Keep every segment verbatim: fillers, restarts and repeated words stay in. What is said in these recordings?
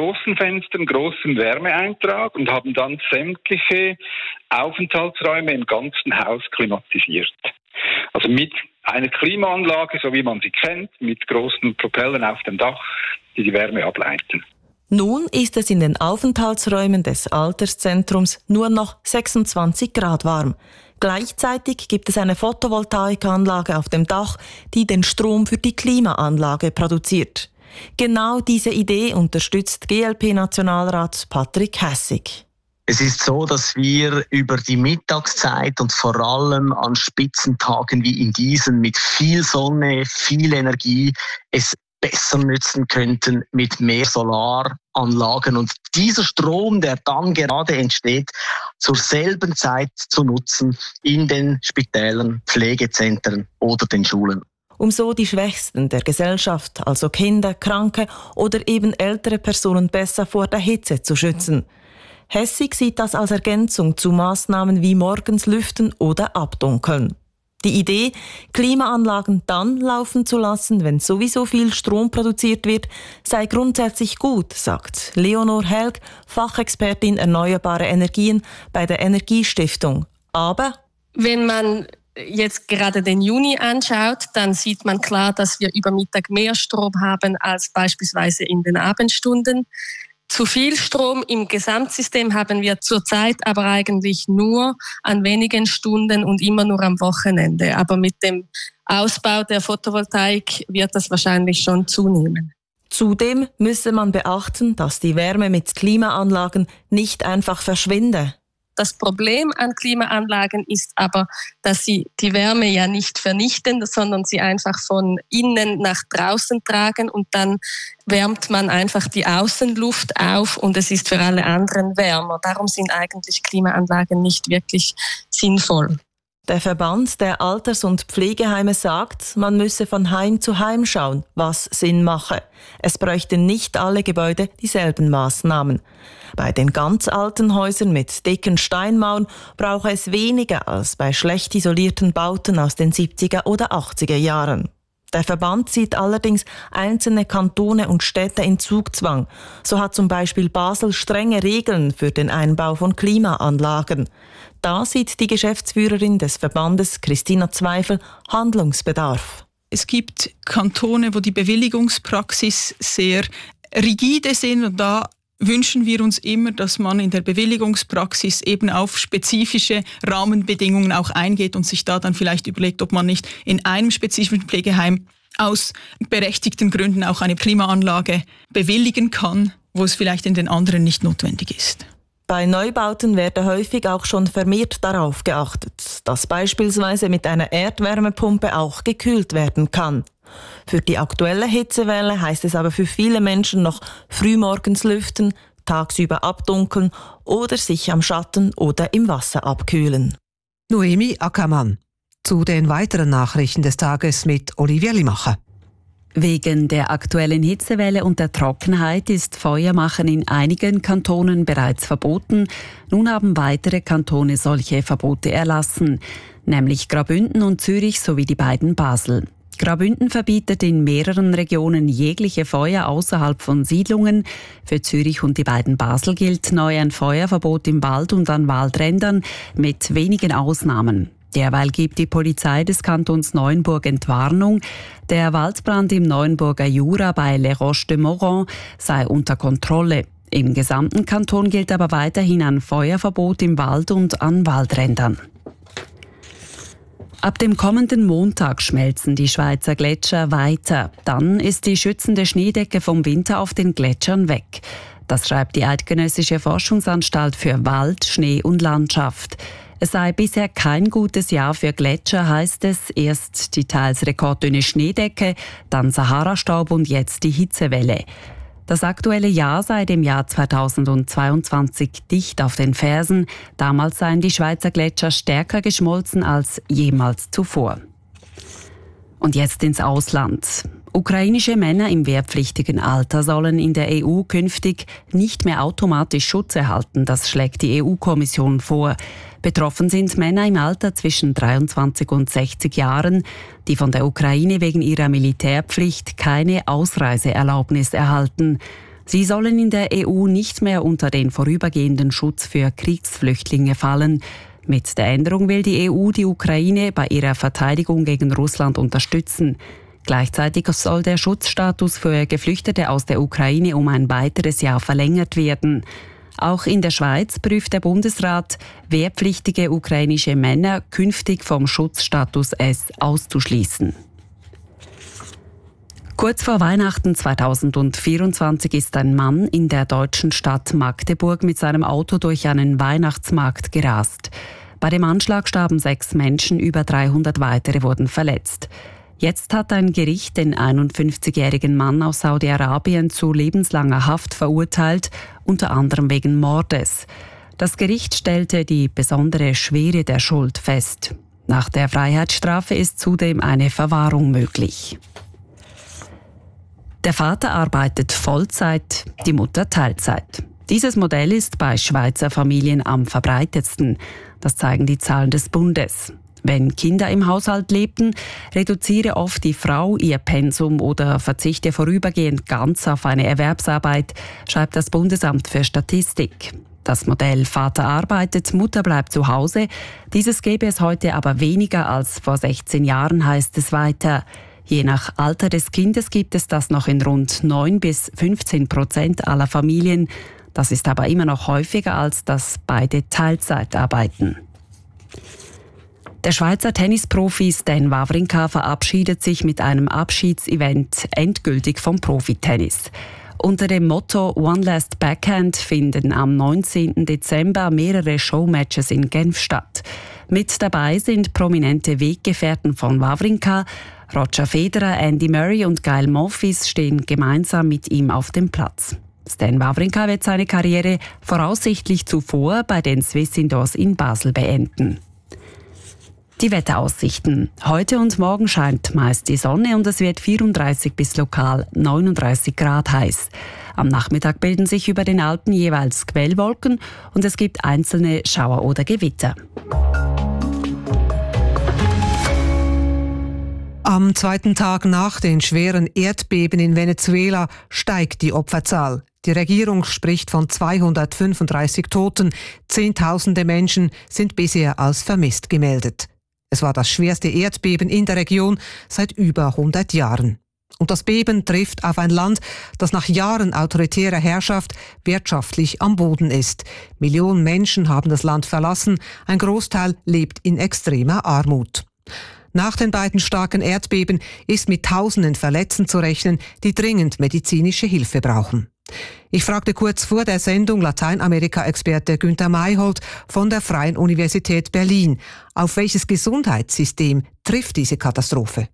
großen Fenstern, großen Wärmeeintrag und haben dann sämtliche Aufenthaltsräume im ganzen Haus klimatisiert. Also mit einer Klimaanlage, so wie man sie kennt, mit großen Propellern auf dem Dach, die die Wärme ableiten. Nun ist es in den Aufenthaltsräumen des Alterszentrums nur noch sechsundzwanzig Grad warm. Gleichzeitig gibt es eine Photovoltaikanlage auf dem Dach, die den Strom für die Klimaanlage produziert. Genau diese Idee unterstützt G L P-Nationalrat Patrick Hässig. Es ist so, dass wir über die Mittagszeit und vor allem an Spitzentagen wie in diesen mit viel Sonne, viel Energie es besser nützen könnten mit mehr Solaranlagen und dieser Strom, der dann gerade entsteht, zur selben Zeit zu nutzen in den Spitälern, Pflegezentren oder den Schulen. Um so die Schwächsten der Gesellschaft, also Kinder, Kranke oder eben ältere Personen besser vor der Hitze zu schützen. Hässig sieht das als Ergänzung zu Maßnahmen wie morgens lüften oder abdunkeln. Die Idee, Klimaanlagen dann laufen zu lassen, wenn sowieso viel Strom produziert wird, sei grundsätzlich gut, sagt Leonor Helg, Fachexpertin Erneuerbare Energien bei der Energiestiftung. Aber wenn man jetzt gerade den Juni anschaut, dann sieht man klar, dass wir über Mittag mehr Strom haben als beispielsweise in den Abendstunden. Zu viel Strom im Gesamtsystem haben wir zurzeit aber eigentlich nur an wenigen Stunden und immer nur am Wochenende. Aber mit dem Ausbau der Photovoltaik wird das wahrscheinlich schon zunehmen. Zudem müsse man beachten, dass die Wärme mit Klimaanlagen nicht einfach verschwinde. Das Problem an Klimaanlagen ist aber, dass sie die Wärme ja nicht vernichten, sondern sie einfach von innen nach draußen tragen und dann wärmt man einfach die Außenluft auf und es ist für alle anderen wärmer. Darum sind eigentlich Klimaanlagen nicht wirklich sinnvoll. Der Verband der Alters- und Pflegeheime sagt, man müsse von Heim zu Heim schauen, was Sinn mache. Es bräuchten nicht alle Gebäude dieselben Maßnahmen. Bei den ganz alten Häusern mit dicken Steinmauern brauche es weniger als bei schlecht isolierten Bauten aus den siebziger oder achtziger Jahren. Der Verband sieht allerdings einzelne Kantone und Städte in Zugzwang. So hat zum Beispiel Basel strenge Regeln für den Einbau von Klimaanlagen. Da sieht die Geschäftsführerin des Verbandes, Christina Zweifel, Handlungsbedarf. Es gibt Kantone, wo die Bewilligungspraxis sehr rigide sind und da wünschen wir uns immer, dass man in der Bewilligungspraxis eben auf spezifische Rahmenbedingungen auch eingeht und sich da dann vielleicht überlegt, ob man nicht in einem spezifischen Pflegeheim aus berechtigten Gründen auch eine Klimaanlage bewilligen kann, wo es vielleicht in den anderen nicht notwendig ist. Bei Neubauten werde häufig auch schon vermehrt darauf geachtet, dass beispielsweise mit einer Erdwärmepumpe auch gekühlt werden kann. Für die aktuelle Hitzewelle heißt es aber für viele Menschen noch frühmorgens lüften, tagsüber abdunkeln oder sich am Schatten oder im Wasser abkühlen. Noemi Ackermann. Zu den weiteren Nachrichten des Tages mit Olivia Limacher. Wegen der aktuellen Hitzewelle und der Trockenheit ist Feuermachen in einigen Kantonen bereits verboten. Nun haben weitere Kantone solche Verbote erlassen, nämlich Graubünden und Zürich sowie die beiden Basel. Graubünden verbietet in mehreren Regionen jegliche Feuer außerhalb von Siedlungen. Für Zürich und die beiden Basel gilt neu ein Feuerverbot im Wald und an Waldrändern mit wenigen Ausnahmen. Derweil gibt die Polizei des Kantons Neuenburg Entwarnung. Der Waldbrand im Neuenburger Jura bei Les Roches de Moron sei unter Kontrolle. Im gesamten Kanton gilt aber weiterhin ein Feuerverbot im Wald und an Waldrändern. Ab dem kommenden Montag schmelzen die Schweizer Gletscher weiter. Dann ist die schützende Schneedecke vom Winter auf den Gletschern weg. Das schreibt die Eidgenössische Forschungsanstalt für Wald, Schnee und Landschaft. Es sei bisher kein gutes Jahr für Gletscher, heißt es. Erst die teils rekorddünne Schneedecke, dann Saharastaub und jetzt die Hitzewelle. Das aktuelle Jahr sei dem Jahr zweitausendzweiundzwanzig dicht auf den Fersen. Damals seien die Schweizer Gletscher stärker geschmolzen als jemals zuvor. Und jetzt ins Ausland. Ukrainische Männer im wehrpflichtigen Alter sollen in der E U künftig nicht mehr automatisch Schutz erhalten. Das schlägt die E U-Kommission vor. Betroffen sind Männer im Alter zwischen dreiundzwanzig und sechzig Jahren, die von der Ukraine wegen ihrer Militärpflicht keine Ausreiseerlaubnis erhalten. Sie sollen in der E U nicht mehr unter den vorübergehenden Schutz für Kriegsflüchtlinge fallen. Mit der Änderung will die E U die Ukraine bei ihrer Verteidigung gegen Russland unterstützen. Gleichzeitig soll der Schutzstatus für Geflüchtete aus der Ukraine um ein weiteres Jahr verlängert werden. Auch in der Schweiz prüft der Bundesrat, wehrpflichtige ukrainische Männer künftig vom Schutzstatus S auszuschließen. Kurz vor Weihnachten zweitausendvierundzwanzig ist ein Mann in der deutschen Stadt Magdeburg mit seinem Auto durch einen Weihnachtsmarkt gerast. Bei dem Anschlag starben sechs Menschen, über dreihundert weitere wurden verletzt. Jetzt hat ein Gericht den einundfünfzigjährigen Mann aus Saudi-Arabien zu lebenslanger Haft verurteilt, unter anderem wegen Mordes. Das Gericht stellte die besondere Schwere der Schuld fest. Nach der Freiheitsstrafe ist zudem eine Verwahrung möglich. Der Vater arbeitet Vollzeit, die Mutter Teilzeit. Dieses Modell ist bei Schweizer Familien am verbreitetsten. Das zeigen die Zahlen des Bundes. Wenn Kinder im Haushalt lebten, reduziere oft die Frau ihr Pensum oder verzichte vorübergehend ganz auf eine Erwerbsarbeit, schreibt das Bundesamt für Statistik. Das Modell Vater arbeitet, Mutter bleibt zu Hause. Dieses gäbe es heute aber weniger als vor sechzehn Jahren, heißt es weiter. Je nach Alter des Kindes gibt es das noch in rund neun bis fünfzehn Prozent aller Familien. Das ist aber immer noch häufiger, als dass beide Teilzeit arbeiten. Der Schweizer Tennisprofi Stan Wawrinka verabschiedet sich mit einem Abschiedsevent endgültig vom Profitennis. Unter dem Motto One Last Backhand finden am neunzehnten Dezember mehrere Showmatches in Genf statt. Mit dabei sind prominente Weggefährten von Wawrinka. Roger Federer, Andy Murray und Gael Monfils stehen gemeinsam mit ihm auf dem Platz. Stan Wawrinka wird seine Karriere voraussichtlich zuvor bei den Swiss Indoors in Basel beenden. Die Wetteraussichten. Heute und morgen scheint meist die Sonne und es wird vierunddreißig bis lokal neununddreißig Grad heiß. Am Nachmittag bilden sich über den Alpen jeweils Quellwolken und es gibt einzelne Schauer oder Gewitter. Am zweiten Tag nach den schweren Erdbeben in Venezuela steigt die Opferzahl. Die Regierung spricht von zweihundertfünfunddreißig Toten. Zehntausende Menschen sind bisher als vermisst gemeldet. Es war das schwerste Erdbeben in der Region seit über hundert Jahren. Und das Beben trifft auf ein Land, das nach Jahren autoritärer Herrschaft wirtschaftlich am Boden ist. Millionen Menschen haben das Land verlassen, ein Großteil lebt in extremer Armut. Nach den beiden starken Erdbeben ist mit tausenden Verletzten zu rechnen, die dringend medizinische Hilfe brauchen. Ich fragte kurz vor der Sendung Lateinamerika-Experte Günther Mayholt von der Freien Universität Berlin. Auf welches Gesundheitssystem trifft diese Katastrophe?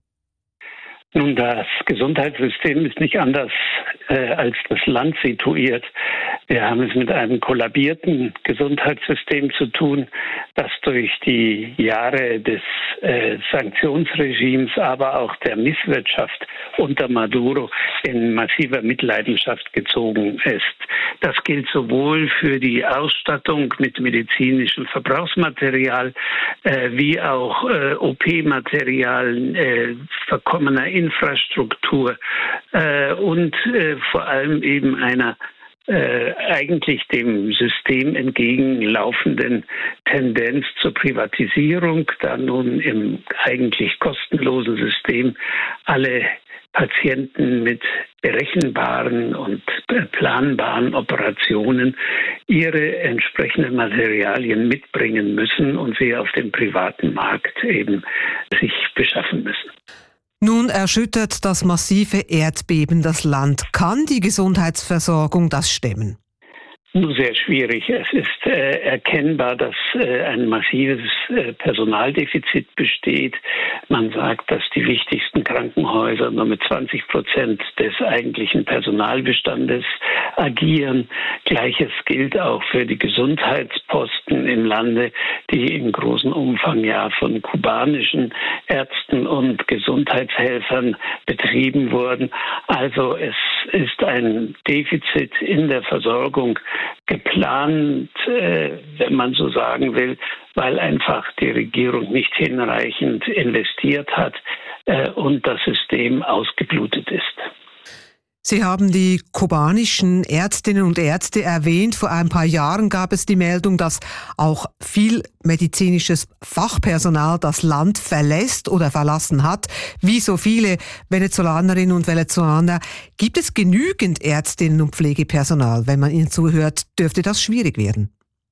Nun, das Gesundheitssystem ist nicht anders äh, als das Land situiert. Wir haben es mit einem kollabierten Gesundheitssystem zu tun, das durch die Jahre des äh, Sanktionsregimes, aber auch der Misswirtschaft unter Maduro in massiver Mitleidenschaft gezogen ist. Das gilt sowohl für die Ausstattung mit medizinischem Verbrauchsmaterial äh, wie auch äh, O P-Material, äh, verkommener Infrastruktur äh, und äh, vor allem eben einer Äh, eigentlich dem System entgegenlaufenden Tendenz zur Privatisierung, da nun im eigentlich kostenlosen System alle Patienten mit berechenbaren und planbaren Operationen ihre entsprechenden Materialien mitbringen müssen und sie auf dem privaten Markt eben sich beschaffen müssen. Nun erschüttert das massive Erdbeben das Land. Kann die Gesundheitsversorgung das stemmen? Nur sehr schwierig. Es ist äh, erkennbar, dass äh, ein massives äh, Personaldefizit besteht. Man sagt, dass die wichtigsten Krankenhäuser nur mit zwanzig Prozent des eigentlichen Personalbestandes agieren. Gleiches gilt auch für die Gesundheitsposten im Lande, die in großem Umfang ja von kubanischen Ärzten und Gesundheitshelfern betrieben wurden. Also es ist ein Defizit in der Versorgung geplant, äh, wenn man so sagen will, weil einfach die Regierung nicht hinreichend investiert hat äh, und das System ausgeblutet ist. Sie haben die kubanischen Ärztinnen und Ärzte erwähnt. Vor ein paar Jahren gab es die Meldung, dass auch viel medizinisches Fachpersonal das Land verlässt oder verlassen hat. Wie so viele Venezolanerinnen und Venezolaner. Gibt es genügend Ärztinnen und Pflegepersonal? Wenn man ihnen zuhört, dürfte das schwierig werden.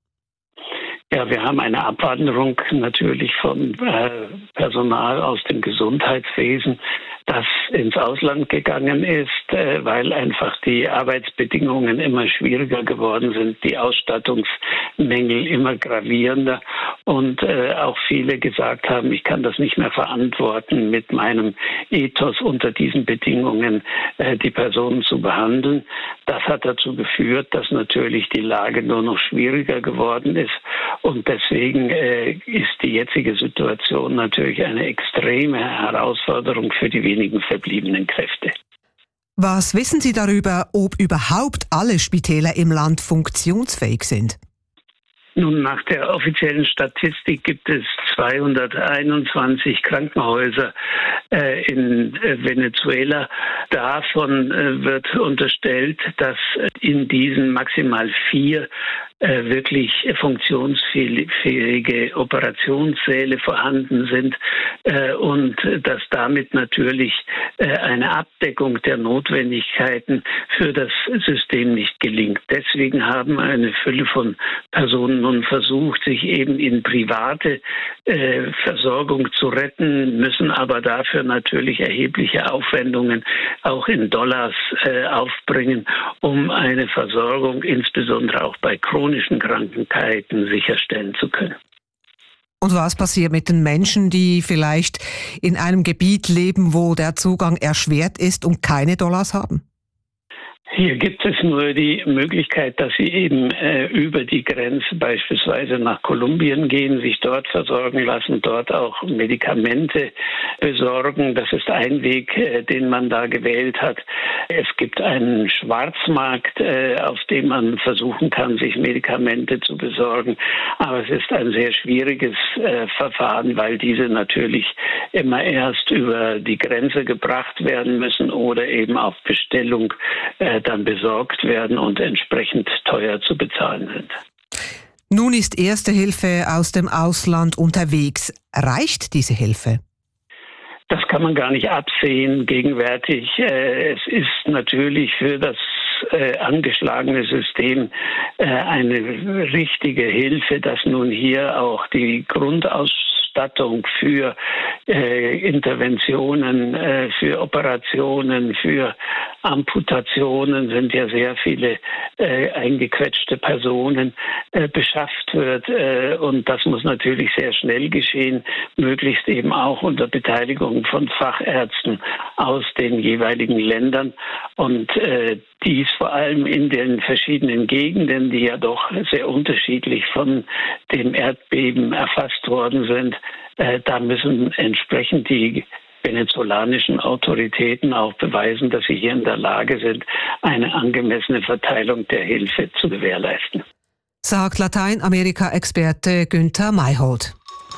Ja, wir haben eine Abwanderung natürlich von äh, Personal aus dem Gesundheitswesen, das ins Ausland gegangen ist, äh, weil einfach die Arbeitsbedingungen immer schwieriger geworden sind, die Ausstattungsmängel immer gravierender und äh, auch viele gesagt haben, ich kann das nicht mehr verantworten, mit meinem Ethos unter diesen Bedingungen äh, die Personen zu behandeln. Das hat dazu geführt, dass natürlich die Lage nur noch schwieriger geworden ist. Und deswegen äh, ist die jetzige Situation natürlich eine extreme Herausforderung für die wenigen verbliebenen Kräfte. Was wissen Sie darüber, ob überhaupt alle Spitäler im Land funktionsfähig sind? Nun, nach der offiziellen Statistik gibt es zweihunderteinundzwanzig Krankenhäuser äh, in äh, Venezuela. Davon äh, wird unterstellt, dass in diesen maximal vier äh, wirklich funktionsfähige Operationssäle vorhanden sind äh, und dass damit natürlich äh, eine Abdeckung der Notwendigkeiten für das System nicht gelingt. Deswegen haben eine Fülle von Personen nun versucht, sich eben in private äh, Versorgung zu retten, müssen aber dafür natürlich erhebliche Aufwendungen auch in Dollars äh, aufbringen, um eine Versorgung insbesondere auch bei chronischen Krankheiten sicherstellen zu können. Und was passiert mit den Menschen, die vielleicht in einem Gebiet leben, wo der Zugang erschwert ist und keine Dollars haben? Hier gibt es nur die Möglichkeit, dass sie eben äh, über die Grenze beispielsweise nach Kolumbien gehen, sich dort versorgen lassen, dort auch Medikamente besorgen. Das ist ein Weg, äh, den man da gewählt hat. Es gibt einen Schwarzmarkt, äh, auf dem man versuchen kann, sich Medikamente zu besorgen. Aber es ist ein sehr schwieriges äh, Verfahren, weil diese natürlich immer erst über die Grenze gebracht werden müssen oder eben auf Bestellung äh, dann besorgt werden und entsprechend teuer zu bezahlen sind. Nun ist Erste Hilfe aus dem Ausland unterwegs. Reicht diese Hilfe? Das kann man gar nicht absehen gegenwärtig. Es ist natürlich für das äh, angeschlagene System äh, eine richtige Hilfe, dass nun hier auch die Grundausstattung für äh, Interventionen, äh, für Operationen, für Amputationen sind ja sehr viele äh, eingequetschte Personen äh, beschafft wird. Äh, und das muss natürlich sehr schnell geschehen, möglichst eben auch unter Beteiligung von Fachärzten aus den jeweiligen Ländern. Und äh, dies vor allem in den verschiedenen Gegenden, die ja doch sehr unterschiedlich von dem Erdbeben erfasst worden sind. Äh, da müssen entsprechend die venezolanischen Autoritäten auch beweisen, dass sie hier in der Lage sind, eine angemessene Verteilung der Hilfe zu gewährleisten. Sagt Lateinamerika-Experte Günther Mayhold.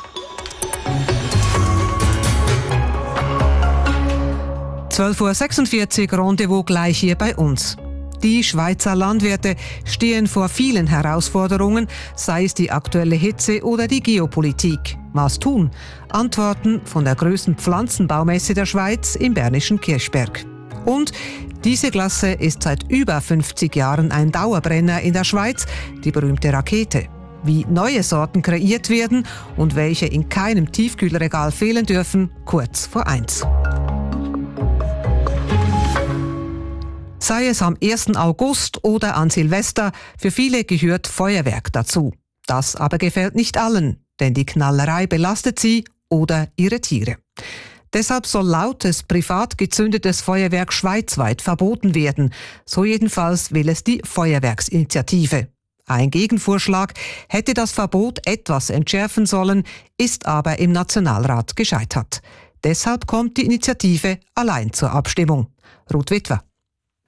zwölf Uhr sechsundvierzig, Rendezvous gleich hier bei uns. Die Schweizer Landwirte stehen vor vielen Herausforderungen, sei es die aktuelle Hitze oder die Geopolitik. Was tun? Antworten von der größten Pflanzenbaumesse der Schweiz im bernischen Kirchberg. Und diese Klasse ist seit über fünfzig Jahren ein Dauerbrenner in der Schweiz, die berühmte Rakete. Wie neue Sorten kreiert werden und welche in keinem Tiefkühlregal fehlen dürfen, kurz vor eins. Sei es am ersten August oder an Silvester, für viele gehört Feuerwerk dazu. Das aber gefällt nicht allen, denn die Knallerei belastet sie oder ihre Tiere. Deshalb soll lautes, privat gezündetes Feuerwerk schweizweit verboten werden. So jedenfalls will es die Feuerwerksinitiative. Ein Gegenvorschlag hätte das Verbot etwas entschärfen sollen, ist aber im Nationalrat gescheitert. Deshalb kommt die Initiative allein zur Abstimmung. Ruth Witwer.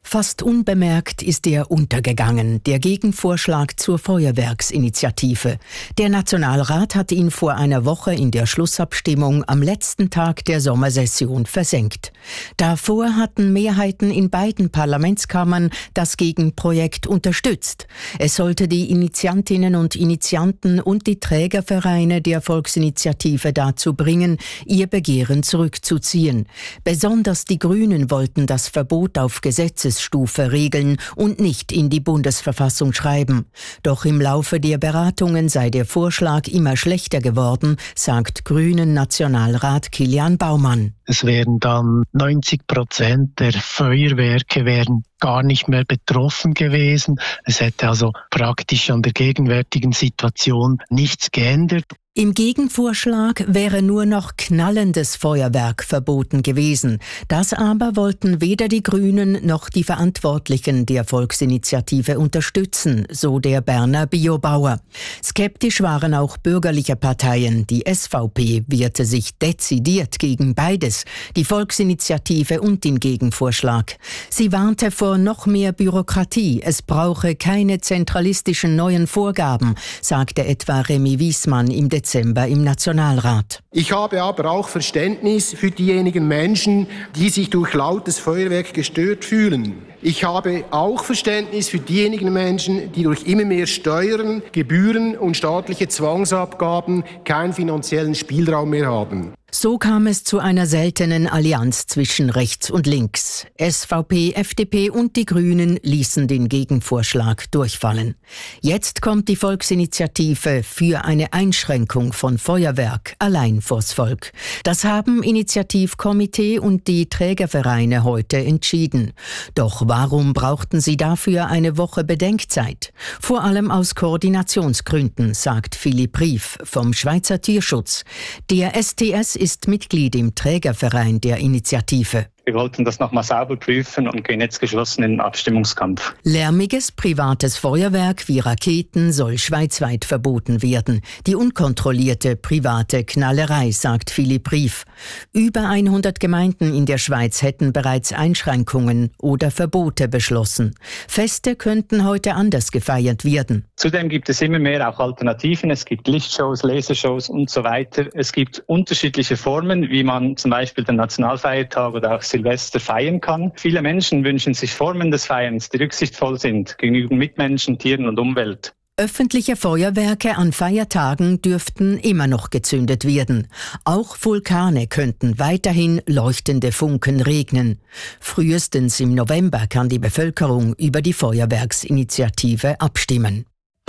Fast unbemerkt ist er untergegangen, der Gegenvorschlag zur Feuerwerksinitiative. Der Nationalrat hat ihn vor einer Woche in der Schlussabstimmung am letzten Tag der Sommersession versenkt. Davor hatten Mehrheiten in beiden Parlamentskammern das Gegenprojekt unterstützt. Es sollte die Initiantinnen und Initianten und die Trägervereine der Volksinitiative dazu bringen, ihr Begehren zurückzuziehen. Besonders die Grünen wollten das Verbot auf Gesetzes Stufe regeln und nicht in die Bundesverfassung schreiben. Doch im Laufe der Beratungen sei der Vorschlag immer schlechter geworden, sagt Grünen-Nationalrat Kilian Baumann. Es wären dann neunzig Prozent der Feuerwerke wären gar nicht mehr betroffen gewesen. Es hätte also praktisch an der gegenwärtigen Situation nichts geändert. Im Gegenvorschlag wäre nur noch knallendes Feuerwerk verboten gewesen. Das aber wollten weder die Grünen noch die Verantwortlichen der Volksinitiative unterstützen, so der Berner Biobauer. Skeptisch waren auch bürgerliche Parteien. Die S V P wehrte sich dezidiert gegen beides, die Volksinitiative und den Gegenvorschlag. Sie warnte vor noch mehr Bürokratie. Es brauche keine zentralistischen neuen Vorgaben, sagte etwa Remy Wiesmann im Dezember. Dezember im Nationalrat. Ich habe aber auch Verständnis für diejenigen Menschen, die sich durch lautes Feuerwerk gestört fühlen. Ich habe auch Verständnis für diejenigen Menschen, die durch immer mehr Steuern, Gebühren und staatliche Zwangsabgaben keinen finanziellen Spielraum mehr haben. So kam es zu einer seltenen Allianz zwischen rechts und links. S V P, F D P und die Grünen ließen den Gegenvorschlag durchfallen. Jetzt kommt die Volksinitiative für eine Einschränkung von Feuerwerk allein vors Volk. Das haben Initiativkomitee und die Trägervereine heute entschieden. Doch warum brauchten sie dafür eine Woche Bedenkzeit? Vor allem aus Koordinationsgründen, sagt Philipp Rief vom Schweizer Tierschutz. Der S T S ist Mitglied im Trägerverein der Initiative. Wir wollten das nochmal sauber prüfen und gehen jetzt geschlossen in den Abstimmungskampf. Lärmiges privates Feuerwerk wie Raketen soll schweizweit verboten werden. Die unkontrollierte private Knallerei, sagt Philipp Rief. Über hundert Gemeinden in der Schweiz hätten bereits Einschränkungen oder Verbote beschlossen. Feste könnten heute anders gefeiert werden. Zudem gibt es immer mehr auch Alternativen. Es gibt Lichtshows, Lasershows und so weiter. Es gibt unterschiedliche Formen, wie man zum Beispiel den Nationalfeiertag oder auch Silvester feiern kann. Viele Menschen wünschen sich Formen des Feierns, die rücksichtsvoll sind gegenüber Mitmenschen, Tieren und Umwelt. Öffentliche Feuerwerke an Feiertagen dürften immer noch gezündet werden. Auch Vulkane könnten weiterhin leuchtende Funken regnen. Frühestens im November kann die Bevölkerung über die Feuerwerksinitiative abstimmen.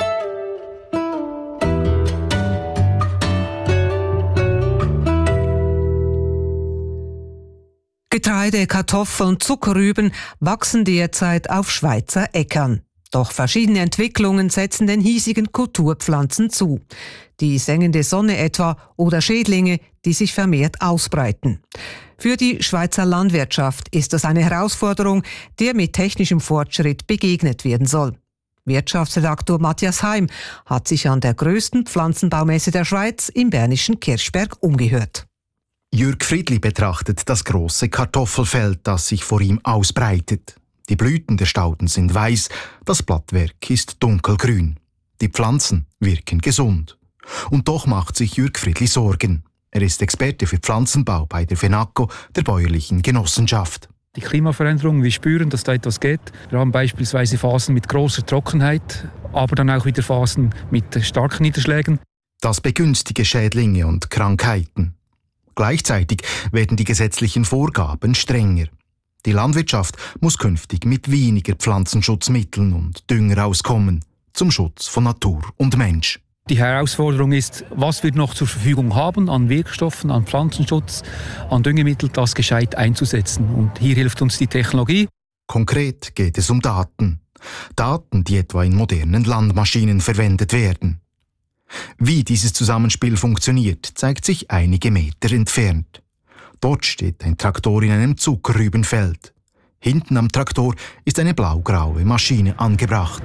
Getreide, Kartoffeln, Zuckerrüben wachsen derzeit auf Schweizer Äckern. Doch verschiedene Entwicklungen setzen den hiesigen Kulturpflanzen zu. Die sengende Sonne etwa oder Schädlinge, die sich vermehrt ausbreiten. Für die Schweizer Landwirtschaft ist das eine Herausforderung, der mit technischem Fortschritt begegnet werden soll. Wirtschaftsredaktor Matthias Heim hat sich an der grössten Pflanzenbaumesse der Schweiz im bernischen Kirchberg umgehört. Jürg Friedli betrachtet das große Kartoffelfeld, das sich vor ihm ausbreitet. Die Blüten der Stauden sind weiß, das Blattwerk ist dunkelgrün. Die Pflanzen wirken gesund. Und doch macht sich Jürg Friedli Sorgen. Er ist Experte für Pflanzenbau bei der FENACO, der bäuerlichen Genossenschaft. Die Klimaveränderung, wir spüren, dass da etwas geht. Wir haben beispielsweise Phasen mit großer Trockenheit, aber dann auch wieder Phasen mit starken Niederschlägen. Das begünstige Schädlinge und Krankheiten. Gleichzeitig werden die gesetzlichen Vorgaben strenger. Die Landwirtschaft muss künftig mit weniger Pflanzenschutzmitteln und Dünger auskommen, zum Schutz von Natur und Mensch. Die Herausforderung ist, was wir noch zur Verfügung haben an Wirkstoffen, an Pflanzenschutz, an Düngemittel, das gescheit einzusetzen. Und hier hilft uns die Technologie. Konkret geht es um Daten. Daten, die etwa in modernen Landmaschinen verwendet werden. Wie dieses Zusammenspiel funktioniert, zeigt sich einige Meter entfernt. Dort steht ein Traktor in einem Zuckerrübenfeld. Hinten am Traktor ist eine blaugraue Maschine angebracht.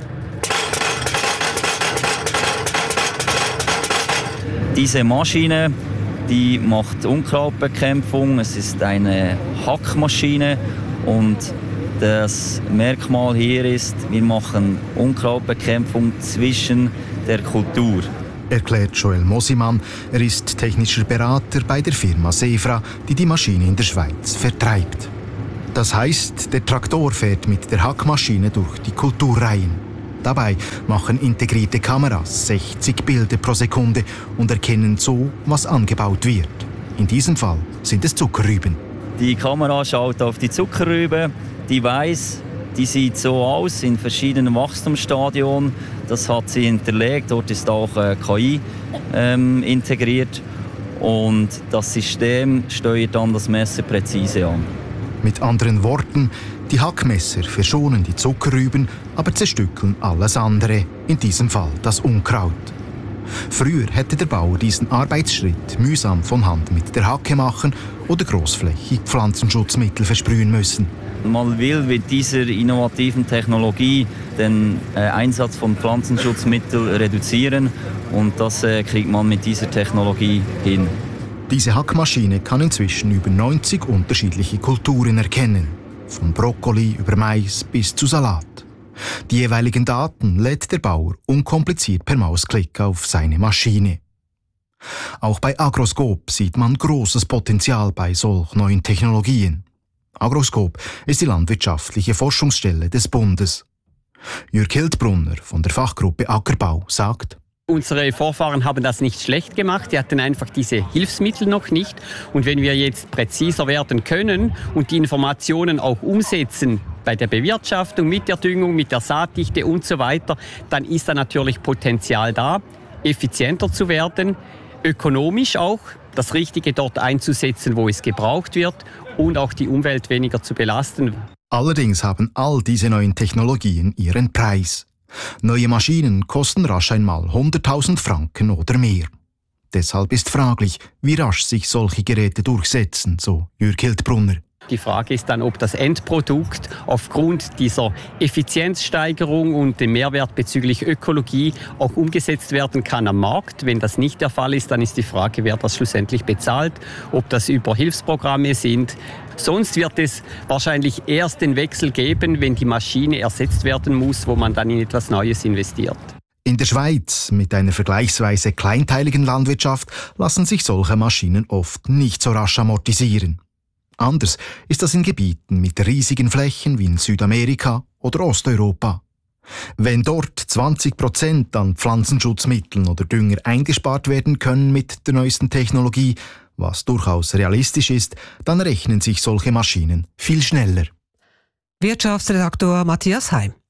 Diese Maschine, die macht Unkrautbekämpfung. Es ist eine Hackmaschine und Das Merkmal hier ist, wir machen Unkrautbekämpfung zwischen der Kultur. Erklärt Joel Mosimann. Er ist technischer Berater bei der Firma Sefra, die die Maschine in der Schweiz vertreibt. Das heißt, der Traktor fährt mit der Hackmaschine durch die Kulturreihen. Dabei machen integrierte Kameras sechzig Bilder pro Sekunde und erkennen so, was angebaut wird. In diesem Fall sind es Zuckerrüben. Die Kamera schaut auf die Zuckerrübe, die weiß, die sieht so aus in verschiedenen Wachstumsstadien. Das hat sie hinterlegt. Dort ist auch K I ähm, integriert. Und das System steuert dann das Messer präzise an. Mit anderen Worten, die Hackmesser verschonen die Zuckerrüben, aber zerstückeln alles andere, in diesem Fall das Unkraut. Früher hätte der Bauer diesen Arbeitsschritt mühsam von Hand mit der Hacke machen oder großflächig Pflanzenschutzmittel versprühen müssen. Man will mit dieser innovativen Technologie den äh, Einsatz von Pflanzenschutzmitteln reduzieren und das äh, kriegt man mit dieser Technologie hin. Diese Hackmaschine kann inzwischen über neunzig unterschiedliche Kulturen erkennen, von Brokkoli über Mais bis zu Salat. Die jeweiligen Daten lädt der Bauer unkompliziert per Mausklick auf seine Maschine. Auch bei Agroscope sieht man großes Potenzial bei solch neuen Technologien. Agroscope ist die landwirtschaftliche Forschungsstelle des Bundes. Jürg Hildbrunner von der Fachgruppe Ackerbau sagt: Unsere Vorfahren haben das nicht schlecht gemacht, die hatten einfach diese Hilfsmittel noch nicht. Und wenn wir jetzt präziser werden können und die Informationen auch umsetzen bei der Bewirtschaftung, mit der Düngung, mit der Saatdichte und so weiter, dann ist da natürlich Potenzial da, effizienter zu werden, ökonomisch auch das Richtige dort einzusetzen, wo es gebraucht wird und auch die Umwelt weniger zu belasten. Allerdings haben all diese neuen Technologien ihren Preis. Neue Maschinen kosten rasch einmal hunderttausend Franken oder mehr. Deshalb ist fraglich, wie rasch sich solche Geräte durchsetzen, so Jürg Hildbrunner. Die Frage ist dann, ob das Endprodukt aufgrund dieser Effizienzsteigerung und dem Mehrwert bezüglich Ökologie auch umgesetzt werden kann am Markt. Wenn das nicht der Fall ist, dann ist die Frage, wer das schlussendlich bezahlt, ob das über Hilfsprogramme sind. Sonst wird es wahrscheinlich erst den Wechsel geben, wenn die Maschine ersetzt werden muss, wo man dann in etwas Neues investiert. In der Schweiz, mit einer vergleichsweise kleinteiligen Landwirtschaft, lassen sich solche Maschinen oft nicht so rasch amortisieren. Anders ist das in Gebieten mit riesigen Flächen wie in Südamerika oder Osteuropa. Wenn dort zwanzig Prozent an Pflanzenschutzmitteln oder Dünger eingespart werden können mit der neuesten Technologie, was durchaus realistisch ist, dann rechnen sich solche Maschinen viel schneller. Wirtschaftsredaktor Matthias Heim.